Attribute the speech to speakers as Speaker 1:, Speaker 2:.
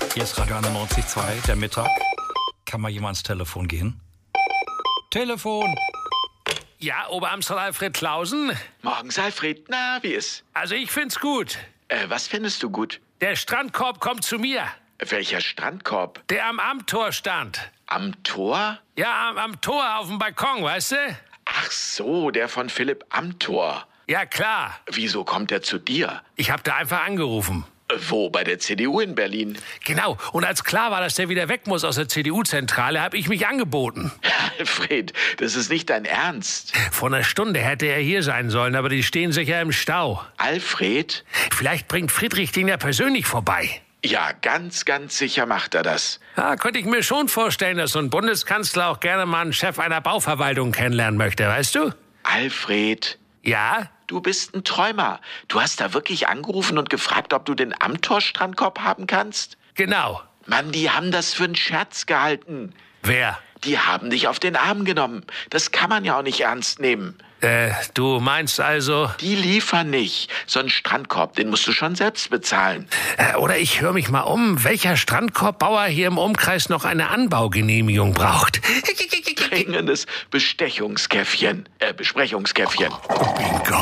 Speaker 1: Hier ist Radio 91.2, der Mittag. Kann mal jemand ans Telefon gehen? Telefon!
Speaker 2: Ja, Oberamtsrat Alfred Klausen?
Speaker 3: Morgens, Alfred. Na, wie ist?
Speaker 2: Also ich find's gut.
Speaker 3: Was findest du gut?
Speaker 2: Der Strandkorb kommt zu mir.
Speaker 3: Welcher Strandkorb?
Speaker 2: Der am Amtor stand.
Speaker 3: Am Tor?
Speaker 2: Ja, am Tor auf dem Balkon, weißt du?
Speaker 3: Ach so, der von Philipp Amthor.
Speaker 2: Ja, klar.
Speaker 3: Wieso kommt er zu dir?
Speaker 2: Ich hab da einfach angerufen.
Speaker 3: Wo, bei der CDU in Berlin?
Speaker 2: Genau. Und als klar war, dass der wieder weg muss aus der CDU-Zentrale, habe ich mich angeboten.
Speaker 3: Alfred, das ist nicht dein Ernst.
Speaker 2: Vor einer Stunde hätte er hier sein sollen, aber die stehen sicher im Stau.
Speaker 3: Alfred?
Speaker 2: Vielleicht bringt Friedrich den ja persönlich vorbei.
Speaker 3: Ja, ganz, ganz sicher macht er das.
Speaker 2: Ja, könnte ich mir schon vorstellen, dass so ein Bundeskanzler auch gerne mal einen Chef einer Bauverwaltung kennenlernen möchte, weißt du?
Speaker 3: Alfred,
Speaker 2: Ja?
Speaker 3: du bist ein Träumer. Du hast da wirklich angerufen und gefragt, ob du den Amthor-Strandkorb haben kannst?
Speaker 2: Genau.
Speaker 3: Mann, die haben das für einen Scherz gehalten.
Speaker 2: Wer?
Speaker 3: Die haben dich auf den Arm genommen. Das kann man ja auch nicht ernst nehmen.
Speaker 2: Du meinst also...
Speaker 3: Die liefern nicht. So einen Strandkorb, den musst du schon selbst bezahlen.
Speaker 2: Oder ich höre mich mal um, welcher Strandkorbbauer hier im Umkreis noch eine Anbaugenehmigung braucht.
Speaker 3: Dringendes Besprechungskäffchen.
Speaker 2: Bingo.